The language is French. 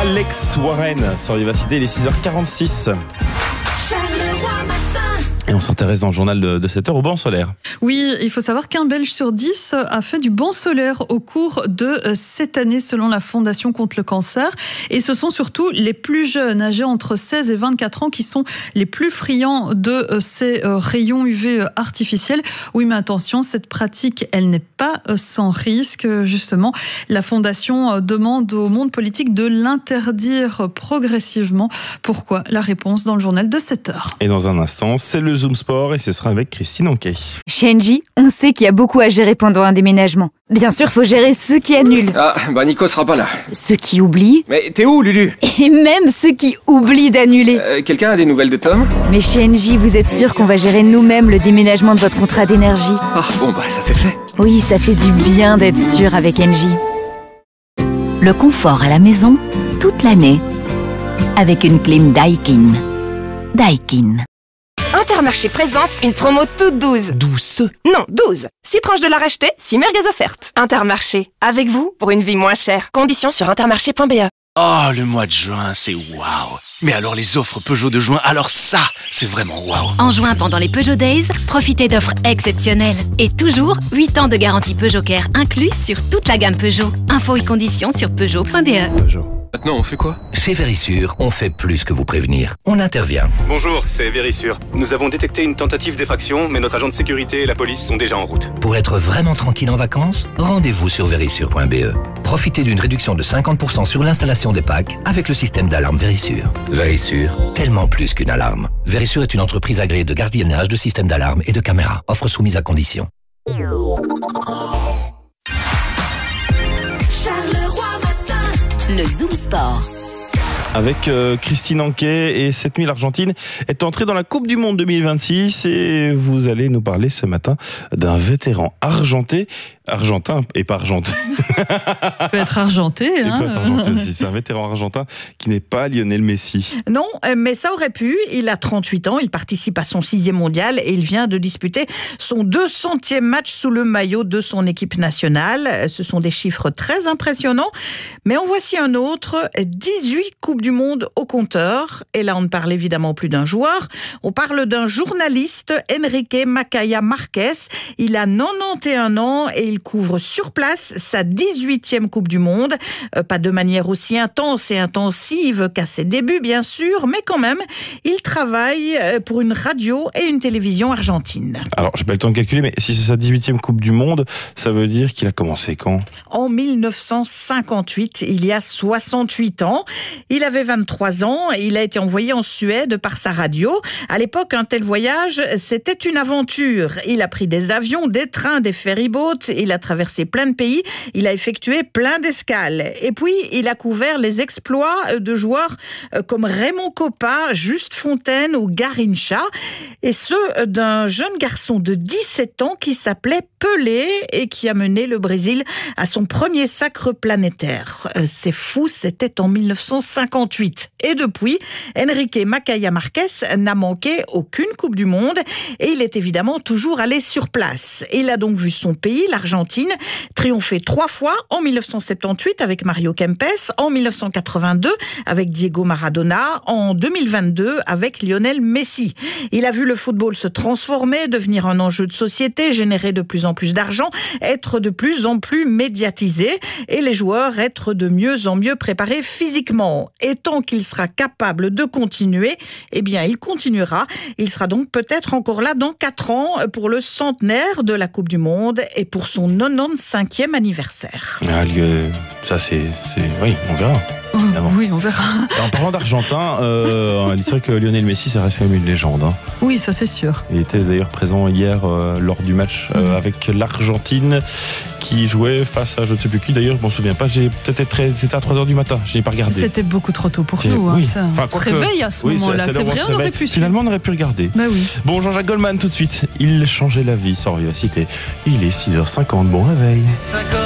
Alex Warren sur Vivacité, il est 6h46. Et on s'intéresse dans le journal de 7h au banc solaire. Oui, il faut savoir qu'un Belge sur 10 a fait du banc solaire au cours de cette année selon la Fondation contre le cancer. Et ce sont surtout les plus jeunes, âgés entre 16 et 24 ans, qui sont les plus friands de ces rayons UV artificiels. Oui, mais attention, cette pratique, elle n'est pas sans risque. Justement, la Fondation demande au monde politique de l'interdire progressivement. Pourquoi ? La réponse dans le journal de 7h. Et dans un instant, c'est le Zoom Sport et ce sera avec Christine Anquet. Chez Engie, on sait qu'il y a beaucoup à gérer pendant un déménagement. Bien sûr, faut gérer ceux qui annulent. Ah, bah Nico sera pas là. Ceux qui oublient. Mais t'es où, Lulu ? Et même ceux qui oublient d'annuler. Quelqu'un a des nouvelles de Tom ? Mais chez Engie, vous êtes sûr qu'on va gérer nous-mêmes le déménagement de votre contrat d'énergie ? Ah, bon bah ça c'est fait. Oui, ça fait du bien d'être sûr avec Engie. Le confort à la maison, toute l'année. Avec une clim Daikin. Daikin. Intermarché présente une promo toute 12. 12. Non, 12. 6 tranches de la racheter, 6 merguez offertes. Intermarché, avec vous pour une vie moins chère. Conditions sur intermarché.be. Oh, le mois de juin, c'est waouh. Mais alors les offres Peugeot de juin, alors ça, c'est vraiment waouh. En juin, pendant les Peugeot Days, profitez d'offres exceptionnelles. Et toujours, 8 ans de garantie Peugeot Care inclus sur toute la gamme Peugeot. Infos et conditions sur Peugeot.be. Maintenant on fait quoi ? Chez Vérissure, on fait plus que vous prévenir. On intervient. Bonjour, c'est Vérissure. Nous avons détecté une tentative d'effraction, mais notre agent de sécurité et la police sont déjà en route. Pour être vraiment tranquille en vacances, rendez-vous sur Vérissure.be. Profitez d'une réduction de 50% sur l'installation des packs avec le système d'alarme Vérissure. Vérissure, tellement plus qu'une alarme. Vérissure est une entreprise agréée de gardiennage, de système d'alarme et de caméras. Offre soumise à conditions. Le Zoom Sport. Avec Christine Anquet et cette nuit l'Argentine est entrée dans la Coupe du Monde 2026 et vous allez nous parler ce matin d'un vétéran argentin et pas argenté. Il peut être argenté. Il peut être argenté aussi. C'est un vétéran argentin qui n'est pas Lionel Messi. Non, mais ça aurait pu. Il a 38 ans, il participe à son 6e mondial et il vient de disputer son 200e match sous le maillot de son équipe nationale. Ce sont des chiffres très impressionnants. Mais en voici un autre, 18 Coupes du Monde au compteur. Et là, on ne parle évidemment plus d'un joueur. On parle d'un journaliste, Enrique Macaya Marquez. Il a 91 ans et il couvre sur place sa 18e Coupe du Monde. Pas de manière aussi intense et intensive qu'à ses débuts, bien sûr, mais quand même, il travaille pour une radio et une télévision argentine. Alors, je n'ai pas le temps de calculer, mais si c'est sa 18e Coupe du Monde, ça veut dire qu'il a commencé quand ? En 1958, il y a 68 ans. Il avait 23 ans et il a été envoyé en Suède par sa radio. À l'époque, un tel voyage, c'était une aventure. Il a pris des avions, des trains, des ferryboats. Il a traversé plein de pays. Il a effectué plein d'escales. Et puis, il a couvert les exploits de joueurs comme Raymond Kopa, Juste Fontaine ou Garrincha. Et ceux d'un jeune garçon de 17 ans qui s'appelait Pelé et qui a mené le Brésil à son premier sacre planétaire. C'est fou, c'était en 1958. Et depuis, Enrique Macaya Marquez n'a manqué aucune Coupe du Monde et il est évidemment toujours allé sur place. Il a donc vu son pays, l'Argentine, triompher 3 fois, en 1978 avec Mario Kempes, en 1982 avec Diego Maradona, en 2022 avec Lionel Messi. Il a vu le football se transformer, devenir un enjeu de société, générer de plus en plus d'argent, être de plus en plus médiatisé et les joueurs être de mieux en mieux préparés physiquement. Et tant qu'il sera capable de continuer, eh bien il continuera. Il sera donc peut-être encore là dans 4 ans pour le centenaire de la Coupe du Monde et pour son 95e anniversaire. Ah, ça c'est... Oui, on verra. Oui, on verra. En parlant d'Argentin, il est vrai que Lionel Messi, ça reste quand même une légende. Hein. Oui, ça c'est sûr. Il était d'ailleurs présent hier lors du match avec l'Argentine qui jouait face à je ne sais plus qui. D'ailleurs, je m'en souviens pas. C'était à 3h du matin. Je n'ai pas regardé. C'était beaucoup trop tôt pour nous. Oui. Ça. Enfin, on se réveille à ce moment-là. C'est vrai, on aurait pu suivre. Finalement, on aurait pu regarder. Bah oui. Bon, Jean-Jacques Goldman tout de suite. Il changeait la vie sur Vivacité. Il est 6h50. Bon réveil.